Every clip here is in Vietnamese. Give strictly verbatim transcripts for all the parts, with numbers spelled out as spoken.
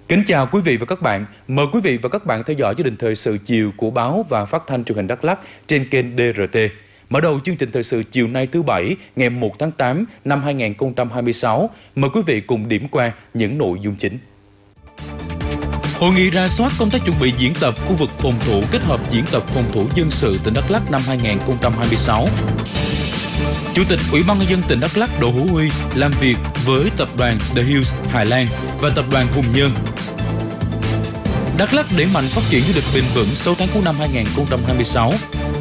Kính chào quý vị và các bạn. Mời quý vị và các bạn theo dõi chương trình thời sự chiều của báo và phát thanh truyền hình Đắk Lắk trên kênh đê rờ tê. Mở đầu chương trình thời sự chiều nay thứ Bảy, ngày một tháng tám năm hai nghìn không trăm hai mươi sáu, mời quý vị cùng điểm qua những nội dung chính. Hội nghị rà soát công tác chuẩn bị diễn tập khu vực phòng thủ kết hợp diễn tập phòng thủ dân sự tỉnh Đắk Lắk năm hai nghìn không trăm hai mươi sáu. Chủ tịch Ủy ban nhân dân tỉnh Đắk Lắk Đỗ Hữu Huy làm việc với tập đoàn The Hills Hà Lan và tập đoàn Hùng Nhơn. Đắk Lắk đẩy mạnh phát triển du lịch bền vững sáu tháng cuối năm hai nghìn không trăm hai mươi sáu.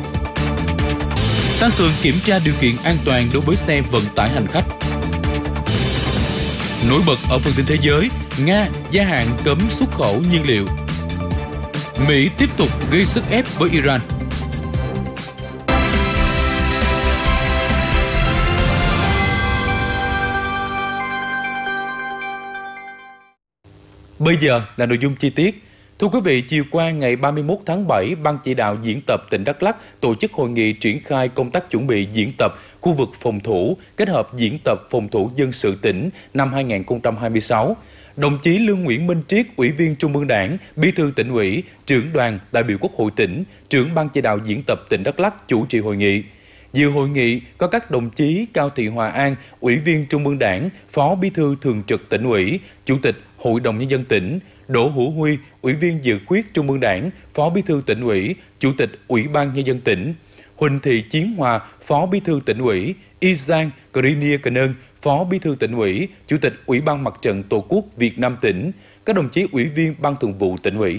Tăng cường kiểm tra điều kiện an toàn đối với xe vận tải hành khách. Nổi bật ở phần tin thế giới, Nga gia hạn cấm xuất khẩu nhiên liệu. Mỹ tiếp tục gây sức ép với Iran. Bây giờ là nội dung chi tiết. Thưa quý vị, chiều qua ngày ba mươi mốt tháng bảy, Ban chỉ đạo diễn tập tỉnh Đắk Lắk tổ chức hội nghị triển khai công tác chuẩn bị diễn tập khu vực phòng thủ kết hợp diễn tập phòng thủ dân sự tỉnh năm hai nghìn không trăm hai mươi sáu. Đồng chí Lương Nguyễn Minh Triết, Ủy viên Trung ương Đảng, Bí thư Tỉnh ủy, Trưởng đoàn đại biểu Quốc hội tỉnh, Trưởng Ban chỉ đạo diễn tập tỉnh Đắk Lắk chủ trì hội nghị. Dự hội nghị có các đồng chí Cao Thị Hòa An, Ủy viên Trung ương Đảng, Phó Bí thư Thường trực Tỉnh ủy, Chủ tịch Hội đồng Nhân dân tỉnh, Đỗ Hữu Huy, Ủy viên Dự khuyết Trung ương Đảng, Phó Bí thư Tỉnh ủy, Chủ tịch Ủy ban Nhân dân tỉnh, Huỳnh Thị Chiến Hòa, Phó Bí thư Tỉnh ủy, Y Giang Grinier Canơn, Phó Bí thư Tỉnh ủy, Chủ tịch Ủy ban Mặt trận Tổ quốc Việt Nam tỉnh, các đồng chí Ủy viên Ban Thường vụ Tỉnh ủy.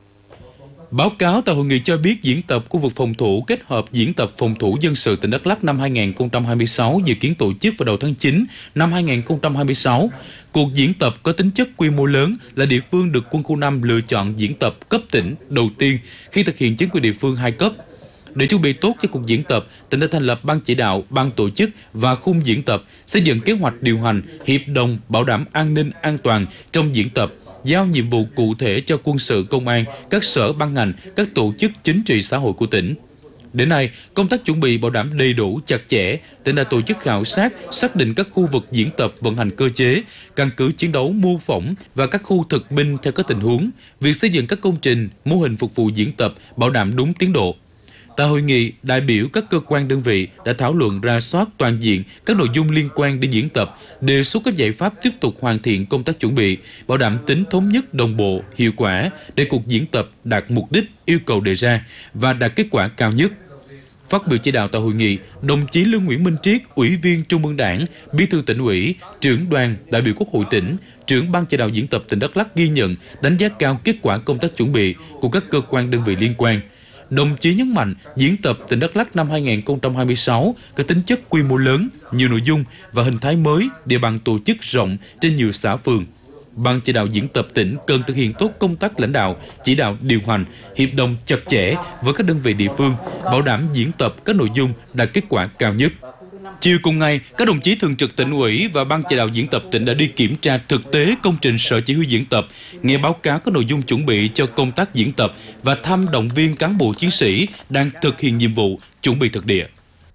Báo cáo tại hội nghị cho biết diễn tập khu vực phòng thủ kết hợp diễn tập phòng thủ dân sự tỉnh Đắk Lắk năm hai nghìn không trăm hai mươi sáu dự kiến tổ chức vào đầu tháng chín năm hai nghìn không trăm hai mươi sáu. Cuộc diễn tập có tính chất quy mô lớn là địa phương được Quân khu năm lựa chọn diễn tập cấp tỉnh đầu tiên khi thực hiện chính quyền địa phương hai cấp. Để chuẩn bị tốt cho cuộc diễn tập, tỉnh đã thành lập ban chỉ đạo, ban tổ chức và khung diễn tập, xây dựng kế hoạch điều hành, hiệp đồng bảo đảm an ninh an toàn trong diễn tập, giao nhiệm vụ cụ thể cho quân sự công an, các sở ban ngành, các tổ chức chính trị xã hội của tỉnh. Đến nay, công tác chuẩn bị bảo đảm đầy đủ, chặt chẽ, tỉnh đã tổ chức khảo sát, xác định các khu vực diễn tập vận hành cơ chế, căn cứ chiến đấu mô phỏng và các khu thực binh theo các tình huống, việc xây dựng các công trình, mô hình phục vụ diễn tập bảo đảm đúng tiến độ. Tại hội nghị, đại biểu các cơ quan đơn vị đã thảo luận rà soát toàn diện các nội dung liên quan đến diễn tập, đề xuất các giải pháp tiếp tục hoàn thiện công tác chuẩn bị, bảo đảm tính thống nhất, đồng bộ, hiệu quả để cuộc diễn tập đạt mục đích, yêu cầu đề ra và đạt kết quả cao nhất. Phát biểu chỉ đạo tại hội nghị, đồng chí Lương Nguyễn Minh Triết, Ủy viên Trung ương Đảng, Bí thư Tỉnh ủy, Trưởng đoàn đại biểu Quốc hội tỉnh, Trưởng Ban chỉ đạo diễn tập tỉnh Đắk Lắk ghi nhận, đánh giá cao kết quả công tác chuẩn bị của các cơ quan đơn vị liên quan. Đồng chí nhấn mạnh, diễn tập tỉnh Đắk Lắk năm hai nghìn không trăm hai mươi sáu có tính chất quy mô lớn, nhiều nội dung và hình thái mới, địa bàn tổ chức rộng trên nhiều xã phường. Ban chỉ đạo diễn tập tỉnh cần thực hiện tốt công tác lãnh đạo, chỉ đạo điều hành, hiệp đồng chặt chẽ với các đơn vị địa phương, bảo đảm diễn tập các nội dung đạt kết quả cao nhất. Chiều cùng ngày, các đồng chí Thường trực Tỉnh ủy và Ban chỉ đạo diễn tập tỉnh đã đi kiểm tra thực tế công trình sở chỉ huy diễn tập, nghe báo cáo các nội dung chuẩn bị cho công tác diễn tập và thăm động viên cán bộ chiến sĩ đang thực hiện nhiệm vụ chuẩn bị thực địa.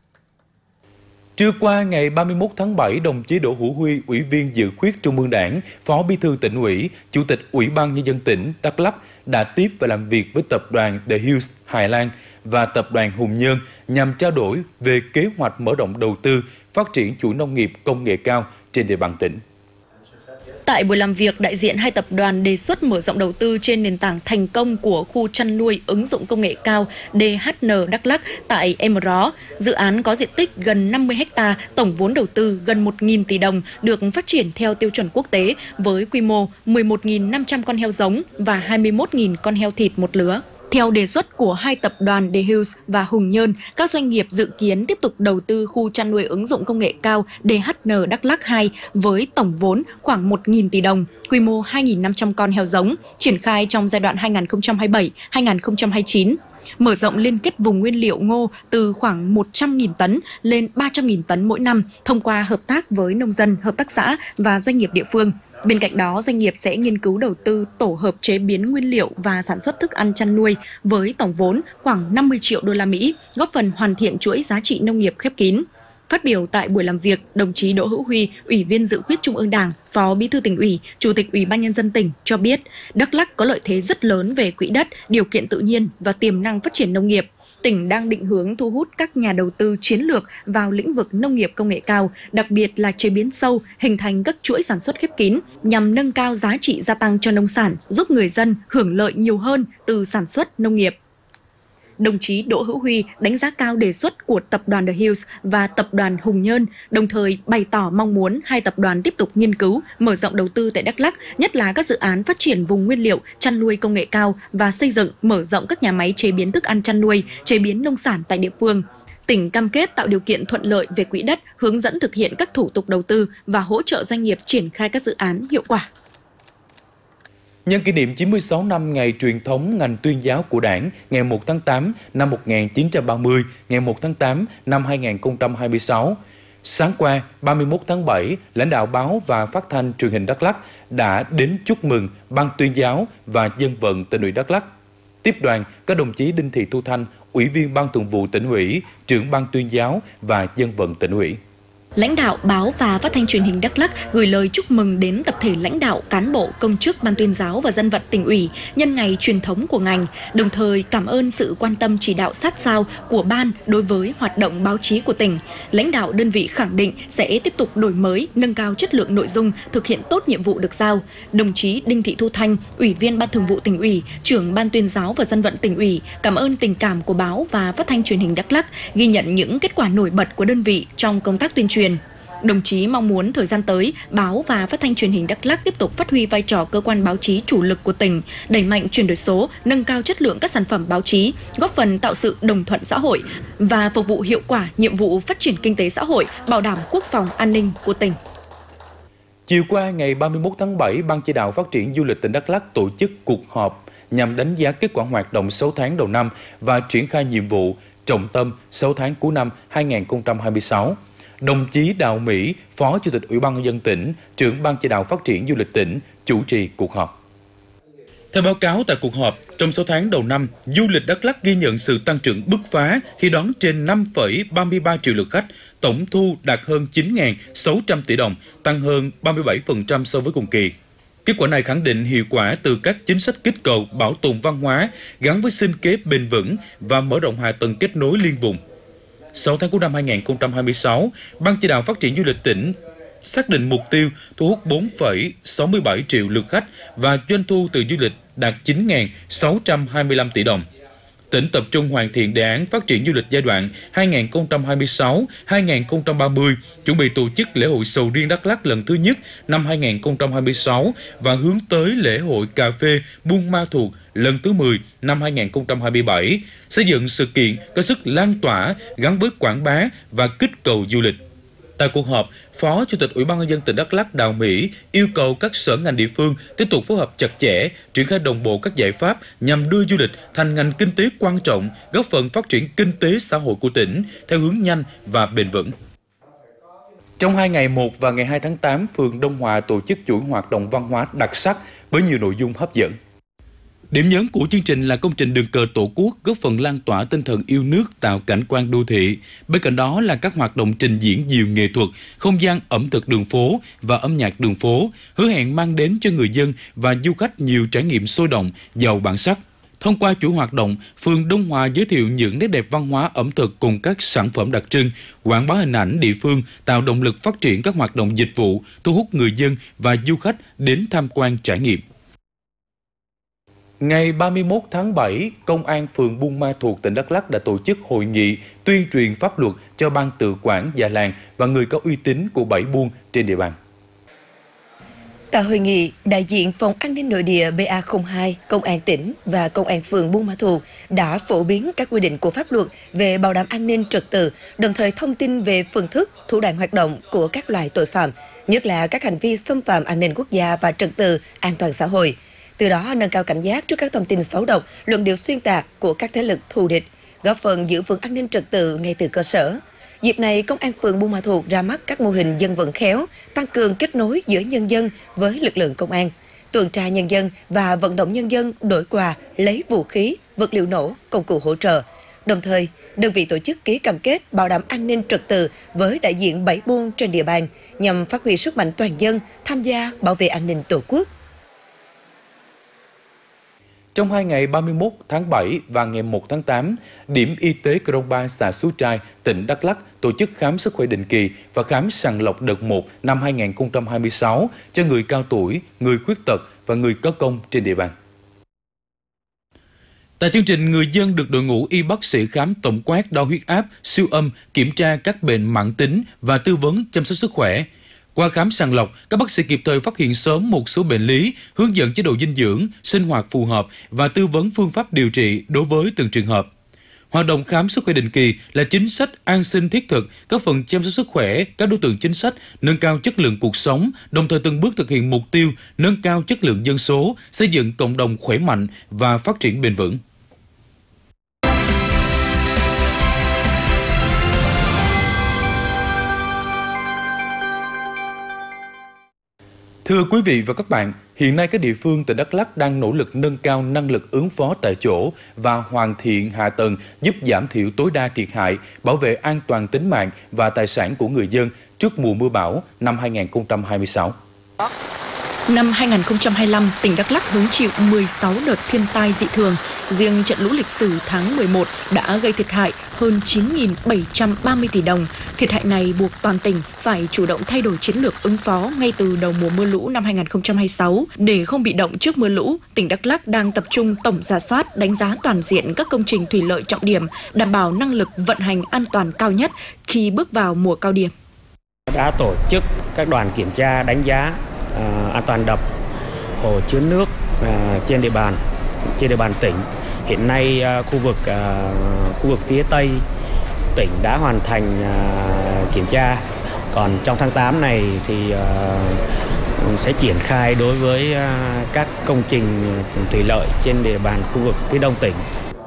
Trưa qua ngày ba mươi mốt tháng bảy, đồng chí Đỗ Hữu Huy, Ủy viên Dự khuyết Trung ương Đảng, Phó Bí thư Tỉnh ủy, Chủ tịch Ủy ban Nhân dân tỉnh Đắk Lắk đã tiếp và làm việc với tập đoàn The Hills Hà Lan và tập đoàn Hùng Nhơn nhằm trao đổi về kế hoạch mở rộng đầu tư, phát triển chuỗi nông nghiệp công nghệ cao trên địa bàn tỉnh. Tại buổi làm việc, đại diện hai tập đoàn đề xuất mở rộng đầu tư trên nền tảng thành công của khu chăn nuôi ứng dụng công nghệ cao đê hát en Đắk Lắk tại Em Ró. Dự án có diện tích gần năm mươi héc ta, tổng vốn đầu tư gần một nghìn tỷ đồng, được phát triển theo tiêu chuẩn quốc tế với quy mô mười một nghìn năm trăm con heo giống và hai mươi mốt nghìn con heo thịt một lứa. Theo đề xuất của hai tập đoàn The Hills và Hùng Nhơn, các doanh nghiệp dự kiến tiếp tục đầu tư khu chăn nuôi ứng dụng công nghệ cao đê hát en Đắk Lắk hai với tổng vốn khoảng một nghìn tỷ đồng, quy mô hai nghìn năm trăm con heo giống, triển khai trong giai đoạn hai nghìn không trăm hai mươi bảy đến hai nghìn không trăm hai mươi chín. Mở rộng liên kết vùng nguyên liệu ngô từ khoảng một trăm nghìn tấn lên ba trăm nghìn tấn mỗi năm thông qua hợp tác với nông dân, hợp tác xã và doanh nghiệp địa phương. Bên cạnh đó, doanh nghiệp sẽ nghiên cứu đầu tư tổ hợp chế biến nguyên liệu và sản xuất thức ăn chăn nuôi với tổng vốn khoảng năm mươi triệu đô la Mỹ, góp phần hoàn thiện chuỗi giá trị nông nghiệp khép kín. Phát biểu tại buổi làm việc, đồng chí Đỗ Hữu Huy, Ủy viên Dự khuyết Trung ương Đảng, Phó Bí thư Tỉnh ủy, Chủ tịch Ủy ban Nhân dân tỉnh cho biết, Đắk Lắk có lợi thế rất lớn về quỹ đất, điều kiện tự nhiên và tiềm năng phát triển nông nghiệp. Tỉnh đang định hướng thu hút các nhà đầu tư chiến lược vào lĩnh vực nông nghiệp công nghệ cao, đặc biệt là chế biến sâu, hình thành các chuỗi sản xuất khép kín nhằm nâng cao giá trị gia tăng cho nông sản, giúp người dân hưởng lợi nhiều hơn từ sản xuất nông nghiệp. Đồng chí Đỗ Hữu Huy đánh giá cao đề xuất của tập đoàn The Hills và tập đoàn Hùng Nhơn, đồng thời bày tỏ mong muốn hai tập đoàn tiếp tục nghiên cứu, mở rộng đầu tư tại Đắk Lắk, nhất là các dự án phát triển vùng nguyên liệu, chăn nuôi công nghệ cao và xây dựng, mở rộng các nhà máy chế biến thức ăn chăn nuôi, chế biến nông sản tại địa phương. Tỉnh cam kết tạo điều kiện thuận lợi về quỹ đất, hướng dẫn thực hiện các thủ tục đầu tư và hỗ trợ doanh nghiệp triển khai các dự án hiệu quả. Nhân kỷ niệm chín mươi sáu năm ngày truyền thống ngành tuyên giáo của Đảng, ngày một tháng tám năm một nghìn chín trăm ba mươi, ngày một tháng tám năm hai nghìn không trăm hai mươi sáu, sáng qua ba mươi mốt tháng bảy, lãnh đạo báo và phát thanh truyền hình Đắk Lắk đã đến chúc mừng Ban tuyên giáo và dân vận Tỉnh ủy Đắk Lắk. Tiếp đoàn, các đồng chí Đinh Thị Thu Thanh, Ủy viên Ban Thường vụ Tỉnh ủy, trưởng Ban tuyên giáo và dân vận Tỉnh ủy. Lãnh đạo báo và phát thanh truyền hình Đắk Lắk gửi lời chúc mừng đến tập thể lãnh đạo, cán bộ, công chức Ban tuyên giáo và dân vận Tỉnh ủy nhân ngày truyền thống của ngành, đồng thời cảm ơn sự quan tâm chỉ đạo sát sao của Ban đối với hoạt động báo chí của tỉnh. Lãnh đạo đơn vị khẳng định sẽ tiếp tục đổi mới, nâng cao chất lượng nội dung, thực hiện tốt nhiệm vụ được giao. Đồng chí Đinh Thị Thu Thanh, Ủy viên Ban Thường vụ Tỉnh ủy, trưởng Ban tuyên giáo và dân vận Tỉnh ủy cảm ơn tình cảm của báo và phát thanh truyền hình Đắk Lắk, ghi nhận những kết quả nổi bật của đơn vị trong công tác tuyên truyền. Đồng chí mong muốn thời gian tới, báo và phát thanh truyền hình Đắk Lắk tiếp tục phát huy vai trò cơ quan báo chí chủ lực của tỉnh, đẩy mạnh chuyển đổi số, nâng cao chất lượng các sản phẩm báo chí, góp phần tạo sự đồng thuận xã hội và phục vụ hiệu quả nhiệm vụ phát triển kinh tế xã hội, bảo đảm quốc phòng an ninh của tỉnh. Chiều qua ngày ba mươi mốt tháng bảy, Ban chỉ đạo phát triển du lịch tỉnh Đắk Lắk tổ chức cuộc họp nhằm đánh giá kết quả hoạt động sáu tháng đầu năm và triển khai nhiệm vụ trọng tâm sáu tháng cuối năm hai nghìn không trăm hai mươi sáu. Đồng chí Đào Mỹ, Phó Chủ tịch Ủy ban Nhân dân tỉnh, trưởng Ban chỉ đạo phát triển du lịch tỉnh, chủ trì cuộc họp. Theo báo cáo tại cuộc họp, trong sáu tháng đầu năm, du lịch Đắk Lắk ghi nhận sự tăng trưởng bứt phá khi đón trên năm phẩy ba mươi ba triệu lượt khách, tổng thu đạt hơn chín nghìn sáu trăm tỷ đồng, tăng hơn ba mươi bảy phần trăm so với cùng kỳ. Kết quả này khẳng định hiệu quả từ các chính sách kích cầu bảo tồn văn hóa gắn với sinh kế bền vững và mở rộng hạ tầng kết nối liên vùng. sáu tháng cuối năm hai nghìn không trăm hai mươi sáu, Ban chỉ đạo phát triển du lịch tỉnh xác định mục tiêu thu hút bốn phẩy sáu mươi bảy triệu lượt khách và doanh thu từ du lịch đạt chín nghìn sáu trăm hai mươi lăm tỷ đồng. Tỉnh tập trung hoàn thiện đề án phát triển du lịch giai đoạn hai nghìn không trăm hai mươi sáu đến hai nghìn không trăm ba mươi, chuẩn bị tổ chức lễ hội sầu riêng Đắk Lắk lần thứ nhất năm hai nghìn không trăm hai mươi sáu và hướng tới lễ hội cà phê Buôn Ma Thuột lần thứ mười năm hai nghìn không trăm hai mươi bảy, xây dựng sự kiện có sức lan tỏa gắn với quảng bá và kích cầu du lịch. Tại cuộc họp, Phó Chủ tịch Ủy ban Nhân dân tỉnh Đắk Lắk Đào Mỹ yêu cầu các sở ngành địa phương tiếp tục phối hợp chặt chẽ, triển khai đồng bộ các giải pháp nhằm đưa du lịch thành ngành kinh tế quan trọng, góp phần phát triển kinh tế xã hội của tỉnh theo hướng nhanh và bền vững. Trong hai ngày một và ngày hai tháng tám, phường Đông Hòa tổ chức chuỗi hoạt động văn hóa đặc sắc với nhiều nội dung hấp dẫn. Điểm nhấn của chương trình là công trình đường cờ Tổ quốc góp phần lan tỏa tinh thần yêu nước, tạo cảnh quan đô thị. Bên cạnh đó là các hoạt động trình diễn diều nghệ thuật, không gian ẩm thực đường phố và âm nhạc đường phố, hứa hẹn mang đến cho người dân và du khách nhiều trải nghiệm sôi động, giàu bản sắc. Thông qua chuỗi hoạt động, phường Đông Hòa giới thiệu những nét đẹp văn hóa ẩm thực cùng các sản phẩm đặc trưng, quảng bá hình ảnh địa phương, tạo động lực phát triển các hoạt động dịch vụ, thu hút người dân và du khách đến tham quan trải nghiệm. Ngày ba mươi mốt tháng bảy, Công an phường Buôn Ma Thuột, tỉnh Đắk Lắk đã tổ chức hội nghị tuyên truyền pháp luật cho ban tự quản, già làng và người có uy tín của bảy buôn trên địa bàn. Tại hội nghị, đại diện Phòng An ninh Nội địa B A không hai, Công an tỉnh và Công an phường Buôn Ma Thuột đã phổ biến các quy định của pháp luật về bảo đảm an ninh trật tự, đồng thời thông tin về phương thức, thủ đoạn hoạt động của các loại tội phạm, nhất là các hành vi xâm phạm an ninh quốc gia và trật tự, an toàn xã hội. Từ đó nâng cao cảnh giác trước các thông tin xấu độc, luận điệu xuyên tạc của các thế lực thù địch, góp phần giữ vững an ninh trật tự ngay từ cơ sở. Dịp này, Công an phường Buôn Ma Thuột ra mắt các mô hình dân vận khéo, tăng cường kết nối giữa nhân dân với lực lượng công an, tuần tra nhân dân và vận động nhân dân đổi quà, lấy vũ khí, vật liệu nổ, công cụ hỗ trợ, Đồng thời, đơn vị tổ chức ký cam kết bảo đảm an ninh trật tự với đại diện bảy buôn trên địa bàn nhằm phát huy sức mạnh toàn dân tham gia bảo vệ an ninh Tổ quốc. Trong hai ngày ba mươi mốt tháng bảy và ngày một tháng tám, điểm y tế Krông Ba, xã Suối Trai, tỉnh Đắk Lắk tổ chức khám sức khỏe định kỳ và khám sàng lọc đợt một năm hai nghìn không trăm hai mươi sáu cho người cao tuổi, người khuyết tật và người có công trên địa bàn. Tại chương trình, người dân được đội ngũ y bác sĩ khám tổng quát, đo huyết áp, siêu âm, kiểm tra các bệnh mãn tính và tư vấn chăm sóc sức khỏe. Qua khám sàng lọc, các bác sĩ kịp thời phát hiện sớm một số bệnh lý, hướng dẫn chế độ dinh dưỡng, sinh hoạt phù hợp và tư vấn phương pháp điều trị đối với từng trường hợp. Hoạt động khám sức khỏe định kỳ là chính sách an sinh thiết thực, góp phần chăm sóc sức khỏe các đối tượng chính sách, nâng cao chất lượng cuộc sống, đồng thời từng bước thực hiện mục tiêu nâng cao chất lượng dân số, xây dựng cộng đồng khỏe mạnh và phát triển bền vững. Thưa quý vị và các bạn, hiện nay các địa phương tỉnh Đắk Lắk đang nỗ lực nâng cao năng lực ứng phó tại chỗ và hoàn thiện hạ tầng giúp giảm thiểu tối đa thiệt hại, bảo vệ an toàn tính mạng và tài sản của người dân trước mùa mưa bão năm hai nghìn không trăm hai mươi sáu. Năm hai nghìn không trăm hai mươi lăm, tỉnh Đắk Lắk hứng chịu mười sáu đợt thiên tai dị thường. Riêng trận lũ lịch sử tháng mười một đã gây thiệt hại hơn chín nghìn bảy trăm ba mươi tỷ đồng. Thiệt hại này buộc toàn tỉnh phải chủ động thay đổi chiến lược ứng phó ngay từ đầu mùa mưa lũ năm hai nghìn không trăm hai mươi sáu. Để không bị động trước mưa lũ, tỉnh Đắk Lắk đang tập trung tổng rà soát, đánh giá toàn diện các công trình thủy lợi trọng điểm, đảm bảo năng lực vận hành an toàn cao nhất khi bước vào mùa cao điểm. Đã tổ chức các đoàn kiểm tra đánh giá uh, an toàn đập, hồ chứa nước uh, trên địa bàn trên địa bàn tỉnh. Hiện nay uh, khu vực uh, khu vực phía Tây tỉnh đã hoàn thành uh, kiểm tra. Còn trong tháng tám này thì uh, sẽ triển khai đối với uh, các công trình thủy lợi trên địa bàn khu vực phía Đông tỉnh.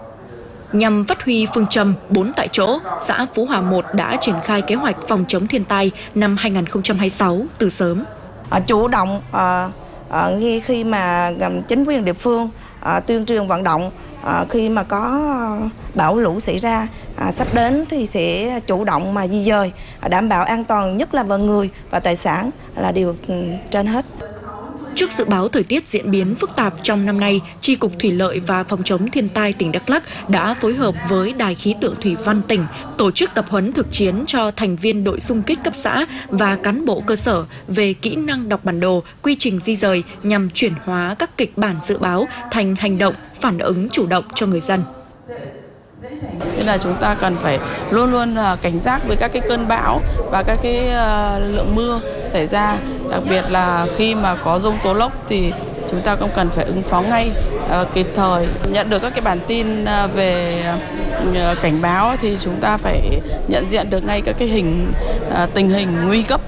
Nhằm phát huy phương châm bốn tại chỗ, xã Phú Hòa một đã triển khai kế hoạch phòng chống thiên tai năm hai nghìn không trăm hai mươi sáu từ sớm. À, chủ động à, à, ngay khi mà chính quyền địa phương à, tuyên truyền vận động à, khi mà có bão lũ xảy ra à, sắp đến thì sẽ chủ động mà di dời, à, đảm bảo an toàn nhất là về người và tài sản là điều trên hết. Trước dự báo thời tiết diễn biến phức tạp trong năm nay, Chi cục Thủy lợi và Phòng chống thiên tai tỉnh Đắk Lắk đã phối hợp với Đài khí tượng thủy văn tỉnh tổ chức tập huấn thực chiến cho thành viên đội xung kích cấp xã và cán bộ cơ sở về kỹ năng đọc bản đồ, quy trình di dời nhằm chuyển hóa các kịch bản dự báo thành hành động, phản ứng chủ động cho người dân. Nên là chúng ta cần phải luôn luôn cảnh giác với các cái cơn bão và các cái lượng mưa xảy ra, đặc biệt là khi mà có dông tố lốc thì chúng ta cũng cần phải ứng phó ngay, kịp thời. Nhận được các cái bản tin về cảnh báo thì chúng ta phải nhận diện được ngay các cái hình tình hình nguy cấp.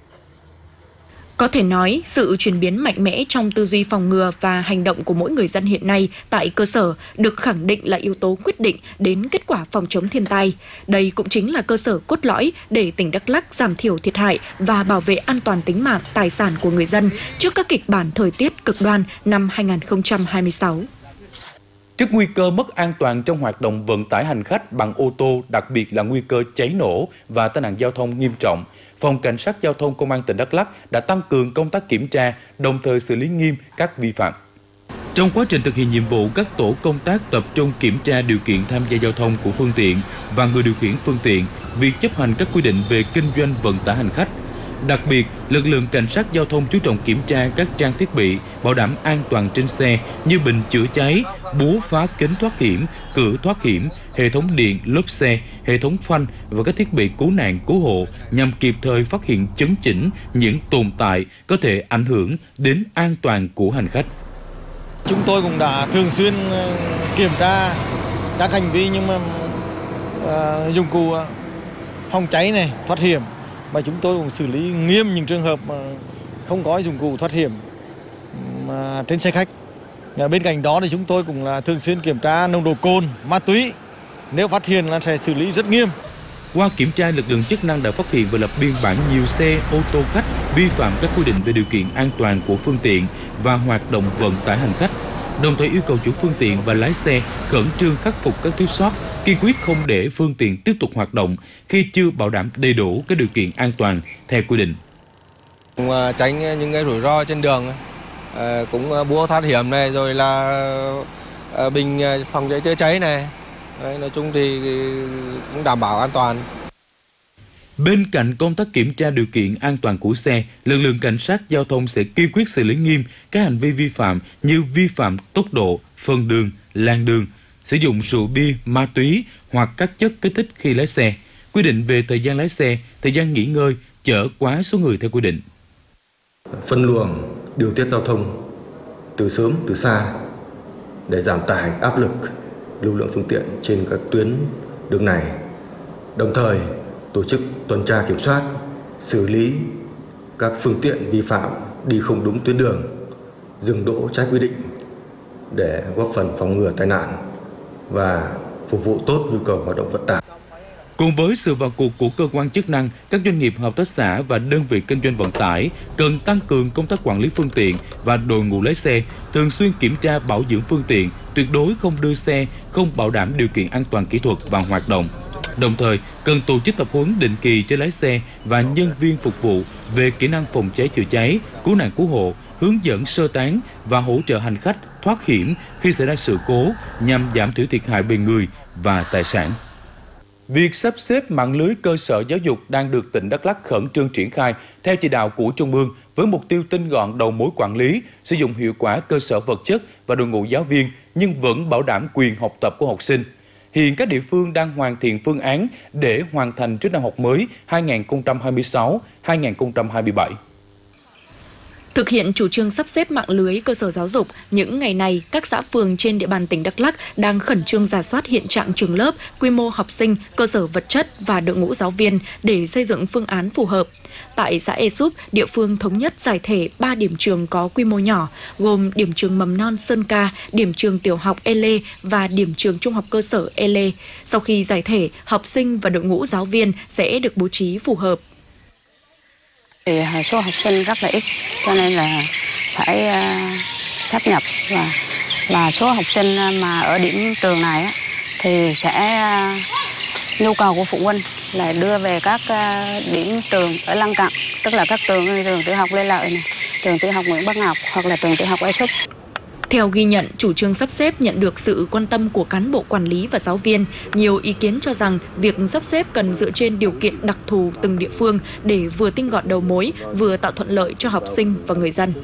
Có thể nói, sự chuyển biến mạnh mẽ trong tư duy phòng ngừa và hành động của mỗi người dân hiện nay tại cơ sở được khẳng định là yếu tố quyết định đến kết quả phòng chống thiên tai. Đây cũng chính là cơ sở cốt lõi để tỉnh Đắk Lắk giảm thiểu thiệt hại và bảo vệ an toàn tính mạng, tài sản của người dân trước các kịch bản thời tiết cực đoan năm hai nghìn không trăm hai mươi sáu. Trước nguy cơ mất an toàn trong hoạt động vận tải hành khách bằng ô tô, đặc biệt là nguy cơ cháy nổ và tai nạn giao thông nghiêm trọng, Phòng Cảnh sát Giao thông Công an tỉnh Đắk Lắk đã tăng cường công tác kiểm tra, đồng thời xử lý nghiêm các vi phạm. Trong quá trình thực hiện nhiệm vụ, các tổ công tác tập trung kiểm tra điều kiện tham gia giao thông của phương tiện và người điều khiển phương tiện, việc chấp hành các quy định về kinh doanh vận tải hành khách. Đặc biệt, lực lượng cảnh sát giao thông chú trọng kiểm tra các trang thiết bị bảo đảm an toàn trên xe như bình chữa cháy, búa phá kính thoát hiểm, cửa thoát hiểm, hệ thống điện, lốp xe, hệ thống phanh và các thiết bị cứu nạn cứu hộ nhằm kịp thời phát hiện chấn chỉnh những tồn tại có thể ảnh hưởng đến an toàn của hành khách. Chúng tôi cũng đã thường xuyên kiểm tra các hành vi nhưng mà uh, dụng cụ phòng cháy này, thoát hiểm. Và chúng tôi cũng xử lý nghiêm những trường hợp mà không có dụng cụ thoát hiểm mà trên xe khách. Và bên cạnh đó thì chúng tôi cũng là thường xuyên kiểm tra nồng độ cồn, ma túy. Nếu phát hiện là sẽ xử lý rất nghiêm. Qua kiểm tra, lực lượng chức năng đã phát hiện và lập biên bản nhiều xe ô tô khách vi phạm các quy định về điều kiện an toàn của phương tiện và hoạt động vận tải hành khách. đồng thời yêu cầu chủ phương tiện và lái xe khẩn trương khắc phục các thiếu sót, kiên quyết không để phương tiện tiếp tục hoạt động khi chưa bảo đảm đầy đủ các điều kiện an toàn theo quy định. Tránh những cái rủi ro trên đường, cũng búa thoát hiểm này, rồi là bình phòng cháy chữa cháy này. Đấy, nói chung thì cũng đảm bảo an toàn. Bên cạnh công tác kiểm tra điều kiện an toàn của xe, lực lượng cảnh sát giao thông sẽ kiên quyết xử lý nghiêm các hành vi vi phạm như vi phạm tốc độ, phân đường, làn đường, sử dụng rượu bia, ma túy hoặc các chất kích thích khi lái xe, quy định về thời gian lái xe, thời gian nghỉ ngơi, chở quá số người theo quy định. Phân luồng, điều tiết giao thông từ sớm từ xa để giảm tải áp lực lưu lượng phương tiện trên các tuyến đường này. Đồng thời tổ chức tuần tra kiểm soát, xử lý các phương tiện vi phạm đi không đúng tuyến đường, dừng đỗ trái quy định để góp phần phòng ngừa tai nạn và phục vụ tốt nhu cầu hoạt động vận tải. Cùng với sự vào cuộc của cơ quan chức năng, các doanh nghiệp, hợp tác xã và đơn vị kinh doanh vận tải cần tăng cường công tác quản lý phương tiện và đội ngũ lái xe, thường xuyên kiểm tra bảo dưỡng phương tiện, tuyệt đối không đưa xe không bảo đảm điều kiện an toàn kỹ thuật vào hoạt động. Đồng thời, cần tổ chức tập huấn định kỳ cho lái xe và nhân viên phục vụ về kỹ năng phòng cháy chữa cháy, cứu nạn cứu hộ, hướng dẫn sơ tán và hỗ trợ hành khách thoát hiểm khi xảy ra sự cố nhằm giảm thiểu thiệt hại về người và tài sản. Việc sắp xếp mạng lưới cơ sở giáo dục đang được tỉnh Đắk Lắk khẩn trương triển khai theo chỉ đạo của Trung ương với mục tiêu tinh gọn đầu mối quản lý, sử dụng hiệu quả cơ sở vật chất và đội ngũ giáo viên nhưng vẫn bảo đảm quyền học tập của học sinh. Hiện các địa phương đang hoàn thiện phương án để hoàn thành trước năm học mới hai nghìn không trăm hai mươi sáu hai nghìn không trăm hai mươi bảy. Thực hiện chủ trương sắp xếp mạng lưới cơ sở giáo dục, những ngày này, các xã phường trên địa bàn tỉnh Đắk Lắk đang khẩn trương rà soát hiện trạng trường lớp, quy mô học sinh, cơ sở vật chất và đội ngũ giáo viên để xây dựng phương án phù hợp. Tại xã Ea Súp, địa phương thống nhất giải thể ba điểm trường có quy mô nhỏ, gồm điểm trường mầm non Sơn Ca, điểm trường tiểu học E Lê và điểm trường trung học cơ sở E Lê. Sau khi giải thể, học sinh và đội ngũ giáo viên sẽ được bố trí phù hợp. Thì số học sinh rất là ít, cho nên là phải uh, sáp nhập và và số học sinh mà ở điểm trường này á, thì sẽ uh, nhu cầu của phụ huynh là đưa về các uh, điểm trường ở lân cận, tức là các trường như trường tiểu học Lê Lợi này, trường tiểu học Nguyễn Bắc Ngọc hoặc là trường tiểu học Ea Súp. Theo ghi nhận, chủ trương sắp xếp nhận được sự quan tâm của cán bộ quản lý và giáo viên. Nhiều ý kiến cho rằng việc sắp xếp cần dựa trên điều kiện đặc thù từng địa phương để vừa tinh gọn đầu mối, vừa tạo thuận lợi cho học sinh và người dân.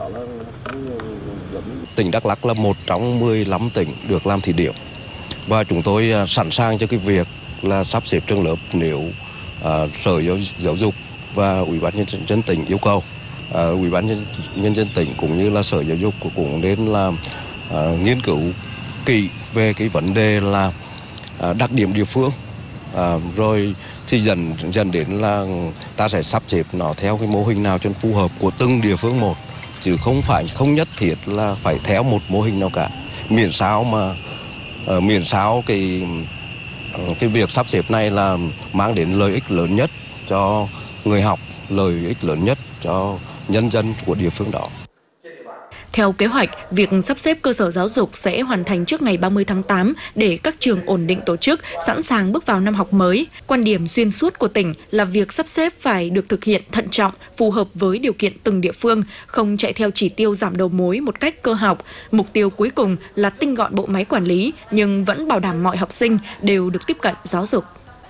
Tỉnh Đắk Lắk là một trong mười lăm tỉnh được làm thí điểm và chúng tôi sẵn sàng cho cái việc là sắp xếp trường lớp nếu uh, Sở giáo, giáo dục và Ủy ban nhân dân tỉnh yêu cầu. Uh, Ủy ban nhân, nhân dân tỉnh cũng như là Sở Giáo dục cũng nên là uh, nghiên cứu kỹ về cái vấn đề là uh, đặc điểm địa phương, uh, rồi thì dần dần đến là ta sẽ sắp xếp nó theo cái mô hình nào cho phù hợp của từng địa phương một, chứ không phải không nhất thiết là phải theo một mô hình nào cả, miễn sao mà uh, miễn sao cái uh, cái việc sắp xếp này là mang đến lợi ích lớn nhất cho người học, lợi ích lớn nhất cho nhân dân của địa phương đó. Theo kế hoạch, việc sắp xếp cơ sở giáo dục sẽ hoàn thành trước ngày ba mươi tháng tám để các trường ổn định tổ chức, sẵn sàng bước vào năm học mới. Quan điểm xuyên suốt của tỉnh là việc sắp xếp phải được thực hiện thận trọng, phù hợp với điều kiện từng địa phương, không chạy theo chỉ tiêu giảm đầu mối một cách cơ học. Mục tiêu cuối cùng là tinh gọn bộ máy quản lý, nhưng vẫn bảo đảm mọi học sinh đều được tiếp cận giáo dục.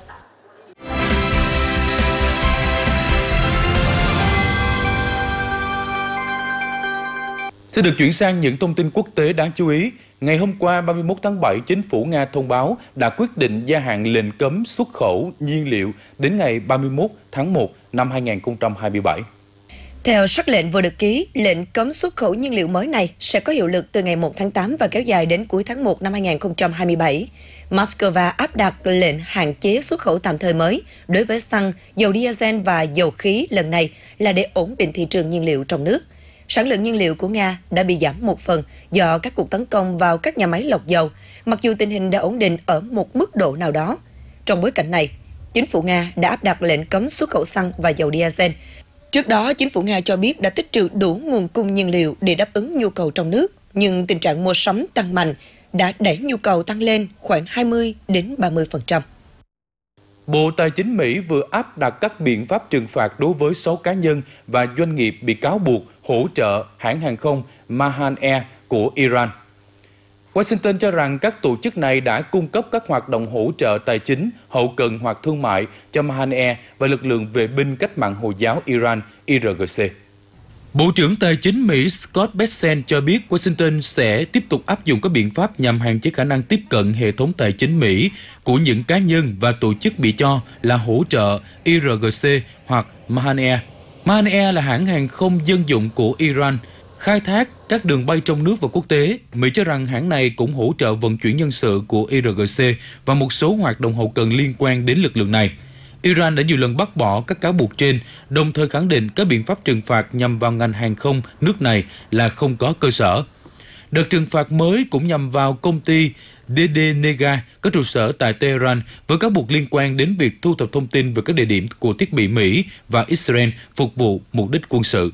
Sẽ được chuyển sang những thông tin quốc tế đáng chú ý. Ngày hôm qua ba mươi mốt tháng bảy, chính phủ Nga thông báo đã quyết định gia hạn lệnh cấm xuất khẩu nhiên liệu đến ngày ba mươi mốt tháng một năm hai nghìn không trăm hai mươi bảy. Theo sắc lệnh vừa được ký, lệnh cấm xuất khẩu nhiên liệu mới này sẽ có hiệu lực từ ngày một tháng tám và kéo dài đến cuối tháng một năm hai nghìn không trăm hai mươi bảy. Moscow áp đặt lệnh hạn chế xuất khẩu tạm thời mới đối với xăng, dầu diesel và dầu khí lần này là để ổn định thị trường nhiên liệu trong nước. Sản lượng nhiên liệu của Nga đã bị giảm một phần do các cuộc tấn công vào các nhà máy lọc dầu, mặc dù tình hình đã ổn định ở một mức độ nào đó. Trong bối cảnh này, chính phủ Nga đã áp đặt lệnh cấm xuất khẩu xăng và dầu diesel. Trước đó, chính phủ Nga cho biết đã tích trữ đủ nguồn cung nhiên liệu để đáp ứng nhu cầu trong nước, nhưng tình trạng mua sắm tăng mạnh đã đẩy nhu cầu tăng lên khoảng hai mươi đến ba mươi phần trăm. Bộ Tài chính Mỹ vừa áp đặt các biện pháp trừng phạt đối với sáu cá nhân và doanh nghiệp bị cáo buộc hỗ trợ hãng hàng không Mahan Air của Iran. Washington cho rằng các tổ chức này đã cung cấp các hoạt động hỗ trợ tài chính, hậu cần hoặc thương mại cho Mahan Air và lực lượng vệ binh cách mạng Hồi giáo Iran I R G C. Bộ trưởng Tài chính Mỹ Scott Bessent cho biết Washington sẽ tiếp tục áp dụng các biện pháp nhằm hạn chế khả năng tiếp cận hệ thống tài chính Mỹ của những cá nhân và tổ chức bị cho là hỗ trợ I R G C hoặc Mahan Air. Mahan Air là hãng hàng không dân dụng của Iran, khai thác các đường bay trong nước và quốc tế. Mỹ cho rằng hãng này cũng hỗ trợ vận chuyển nhân sự của I R G C và một số hoạt động hậu cần liên quan đến lực lượng này. Iran đã nhiều lần bác bỏ các cáo buộc trên, đồng thời khẳng định các biện pháp trừng phạt nhằm vào ngành hàng không nước này là không có cơ sở. Đợt trừng phạt mới cũng nhằm vào công ty D D Nega có trụ sở tại Tehran với cáo buộc liên quan đến việc thu thập thông tin về các địa điểm của thiết bị Mỹ và Israel phục vụ mục đích quân sự.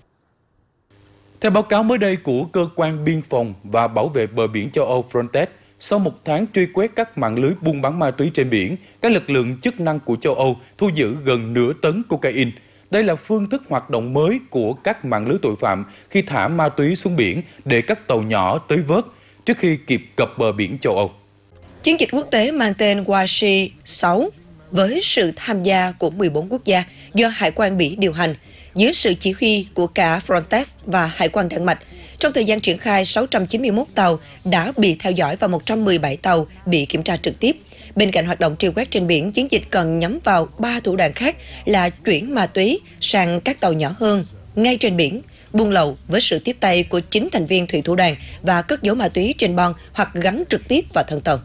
Theo báo cáo mới đây của Cơ quan Biên phòng và Bảo vệ bờ biển châu Âu Frontex, sau một tháng truy quét các mạng lưới buôn bán ma túy trên biển, các lực lượng chức năng của châu Âu thu giữ gần nửa tấn cocaine. Đây là phương thức hoạt động mới của các mạng lưới tội phạm khi thả ma túy xuống biển để các tàu nhỏ tới vớt trước khi kịp cập bờ biển châu Âu. Chiến dịch quốc tế mang tên Washi sáu với sự tham gia của mười bốn quốc gia do Hải quan Bỉ điều hành, dưới sự chỉ huy của cả Frontex và Hải quan Đan Mạch. Trong thời gian triển khai, sáu trăm chín mươi mốt tàu đã bị theo dõi và một trăm mười bảy tàu bị kiểm tra trực tiếp. Bên cạnh hoạt động truy quét trên biển, chiến dịch còn nhắm vào ba thủ đoạn khác là chuyển ma túy sang các tàu nhỏ hơn ngay trên biển, buôn lậu với sự tiếp tay của chính thành viên thủy thủ đoàn và cất giấu ma túy trên bon hoặc gắn trực tiếp vào thân tàu.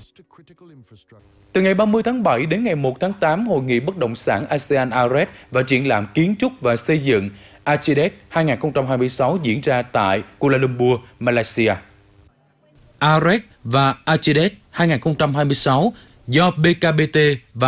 Từ ngày ba mươi tháng bảy đến ngày một tháng tám, Hội nghị bất động sản a sê an-a rét và triển lãm kiến trúc và xây dựng Architect hai không hai sáu diễn ra tại Kuala Lumpur, Malaysia. a rét và Architect hai không hai sáu do B K B T và